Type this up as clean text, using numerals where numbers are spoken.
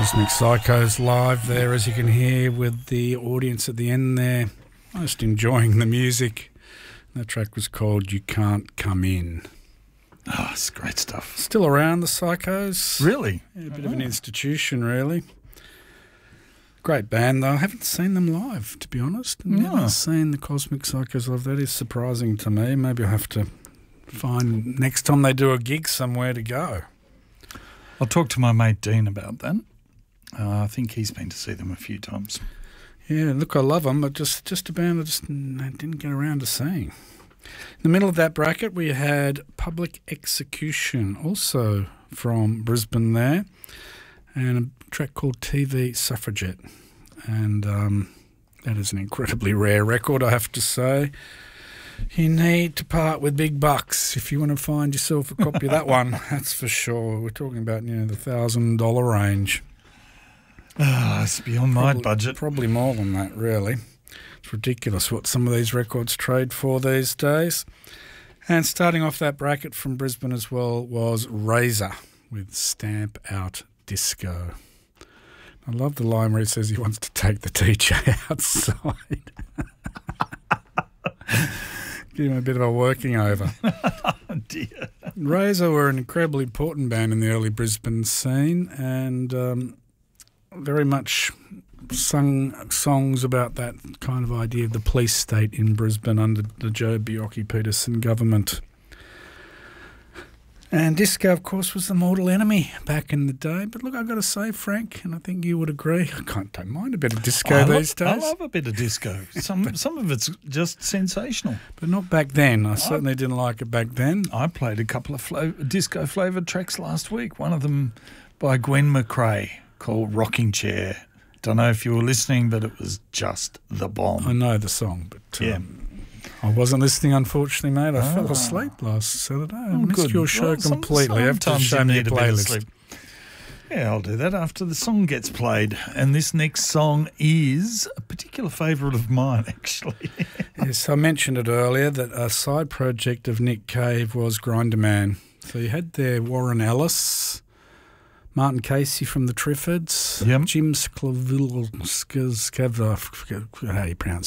Cosmic Psychos live there, as you can hear, with the audience at the end there, most enjoying the music. That track was called You Can't Come In. Oh, it's great stuff. Still around, the Psychos. Really? Yeah, a bit of an institution, really. Great band, though. I haven't seen them live, to be honest. Never seen the Cosmic Psychos live. That is surprising to me. Maybe I'll have to find next time they do a gig somewhere to go. I'll talk to my mate Dean about that. I think he's been to see them a few times. Yeah, look, I love them, but just a band I just didn't get around to seeing. In the middle of that bracket, we had Public Execution, also from Brisbane there, and a track called TV Suffragette. And that is an incredibly rare record, I have to say. You need to part with big bucks if you want to find yourself a copy of that one, that's for sure. We're talking about, the $1,000 range. It's beyond my budget. Probably more than that, really. It's ridiculous what some of these records trade for these days. And starting off that bracket from Brisbane as well was Razor with Stamp Out Disco. I love the line where he says he wants to take the DJ outside. Give him a bit of a working over. Oh, dear. Razor were an incredibly important band in the early Brisbane scene, and very much sung songs about that kind of idea of the police state in Brisbane under the Joe Bjelke-Petersen government. And disco, of course, was the mortal enemy back in the day. But look, I've got to say, Frank, and I think you would agree, don't mind a bit of disco these days. I love a bit of disco. Some of it's just sensational. But not back then. I certainly didn't like it back then. I played a couple of disco-flavoured tracks last week, one of them by Gwen McRae called Rocking Chair. Don't know if you were listening, but it was just the bomb. I know the song, but yeah. I wasn't listening, unfortunately, mate. I fell asleep last Saturday. I missed your show completely. I have to show me your playlist. Yeah, I'll do that after the song gets played. And this next song is a particular favourite of mine, actually. Yes, I mentioned it earlier that a side project of Nick Cave was Grinder Man. So you had there Warren Ellis, Martin Casey from the Triffids, Jim Sclaville, how do you pronounce